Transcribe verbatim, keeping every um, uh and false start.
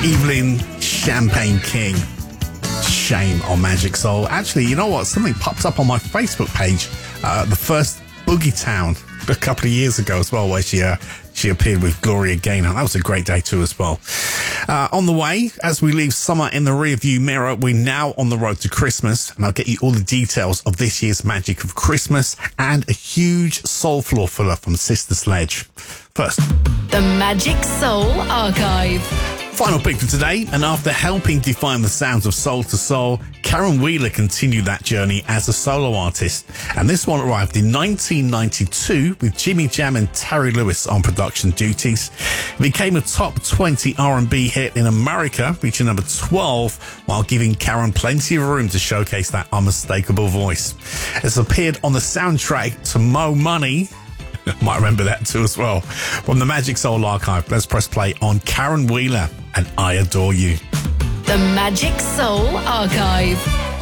Evelyn Champagne King. Shame on Magic Soul. Actually, you know what? Something popped up on my Facebook page. Uh, the first Boogie Town a couple of years ago as well, where she uh, she appeared with Gloria Gaynor. That was a great day too as well. Uh, on the way, as we leave summer in the rearview mirror, we're now on the road to Christmas, and I'll get you all the details of this year's Magic of Christmas and a huge soul floor filler from Sister Sledge. First, the Magic Soul Archive. Final pick for today, and after helping define the sounds of soul to soul, Karen Wheeler continued that journey as a solo artist, and this one arrived in nineteen ninety-two with Jimmy Jam and Terry Lewis on production duties. It became a top twenty R and B hit in America, reaching number twelve, while giving Karen plenty of room to showcase that unmistakable voice. It's appeared on the soundtrack to Mo Money. Might remember that too as well. From the Magic Soul Archive, let's press play on Karen Wheeler and I Adore You. The Magic Soul Archive.